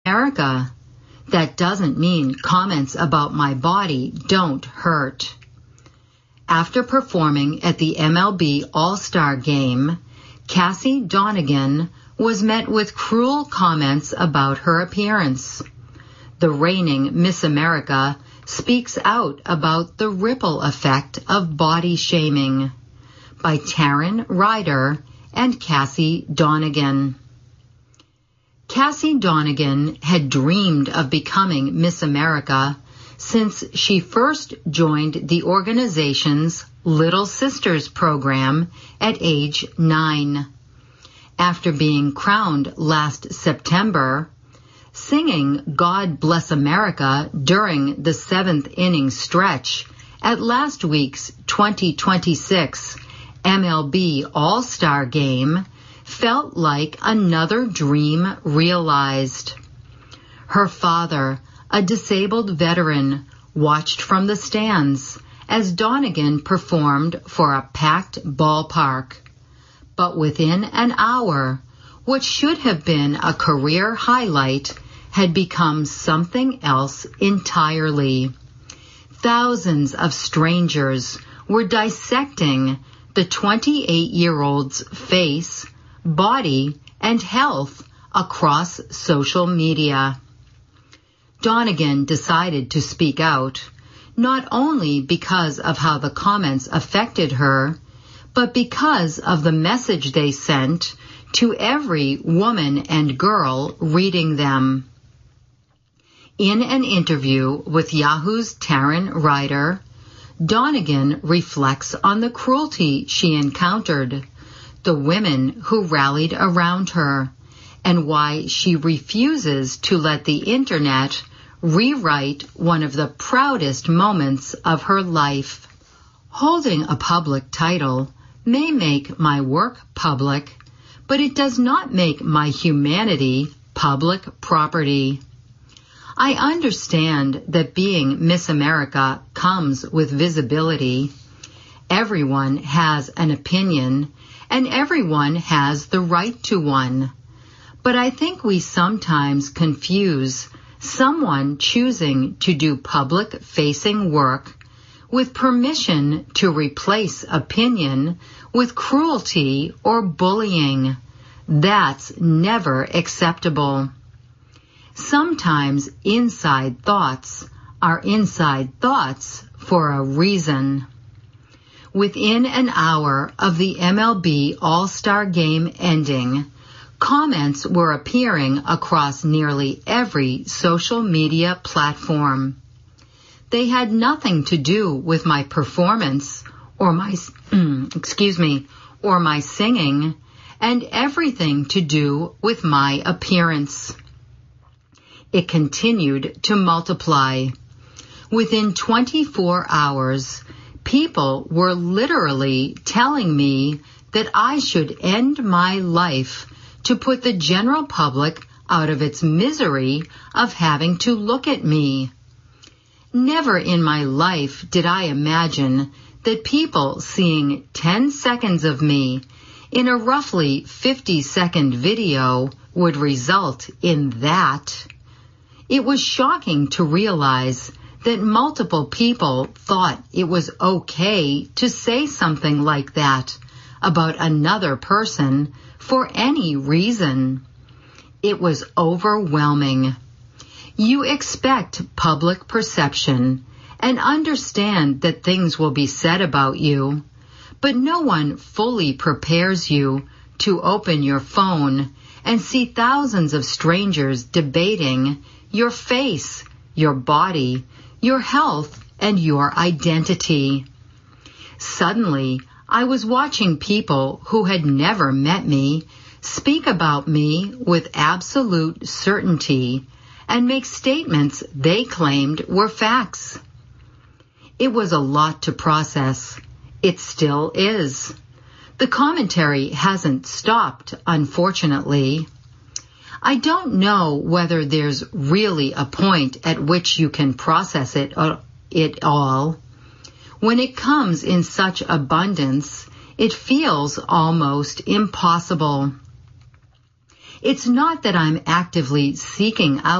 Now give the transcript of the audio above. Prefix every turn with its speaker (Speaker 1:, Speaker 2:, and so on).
Speaker 1: America. That doesn't mean comments about my body don't hurt. After performing at the MLB All-Star Game, Cassie Donegan was met with cruel comments about her appearance. The reigning Miss America speaks out about the ripple effect of body shaming by Taryn Ryder and Cassie Donegan. Cassie Donegan had dreamed of becoming Miss America since she first joined the organization's Little Sisters program at age 9. After being crowned last September, singing God Bless America during the 7th inning stretch at last week's 2026 MLB All-Star Game felt like another dream realized. Her father, a disabled veteran, watched from the stands as Donegan performed for a packed ballpark. But within an hour, what should have been a career highlight had become something else entirely. Thousands of strangers were dissecting the 28-year-old's face, body, and health across social media. Donegan decided to speak out, not only because of how the comments affected her, but because of the message they sent to every woman and girl reading them. In an interview with Yahoo's Taryn Ryder, Donegan reflects on the cruelty she encountered, the women who rallied around her, and why she refuses to let the internet rewrite one of the proudest moments of her life. Holding a public title may make my work public, but it does not make my humanity public property. I understand that being Miss America comes with visibility. Everyone has an opinion, and everyone has the right to one. But I think we sometimes confuse someone choosing to do public-facing work with permission to replace opinion with cruelty or bullying. That's never acceptable. Sometimes inside thoughts are inside thoughts for a reason. Within an hour of the MLB All-Star Game ending, comments were appearing across nearly every social media platform. They had nothing to do with my performance or my singing, and everything to do with my appearance. It continued to multiply. Within 24 hours, people were literally telling me that I should end my life to put the general public out of its misery of having to look at me. Never in my life did I imagine that people seeing 10 seconds of me in a roughly 50-second video would result in that. It was shocking to realize that multiple people thought it was okay to say something like that about another person for any reason. It was overwhelming. You expect public perception and understand that things will be said about you, but no one fully prepares you to open your phone and see thousands of strangers debating your face, your body, your health, and your identity. Suddenly, I was watching people who had never met me speak about me with absolute certainty and make statements they claimed were facts. It was a lot to process. It still is. The commentary hasn't stopped, unfortunately. I don't know whether there's really a point at which you can process it all. When it comes in such abundance, it feels almost impossible. It's not that I'm actively seeking out